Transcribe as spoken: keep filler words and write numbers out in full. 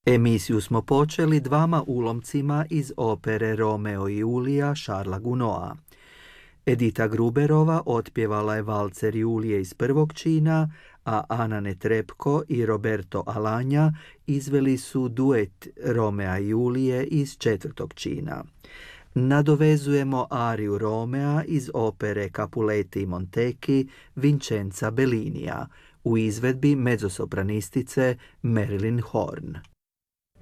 Emisiju smo počeli dvama ulomcima iz opere Romeo i Julija Charlesa Gounoda. Edita Gruberova otpjevala je valcer Julije iz prvog čina, a Ana Netrebko i Roberto Alagna izveli su duet Romea i Julije iz četvrtog čina. Nadovezujemo ariju Romea iz opere Capuleti i Montecchi Vincenza Bellinija u izvedbi mezzosopranistice Marilyn Horne.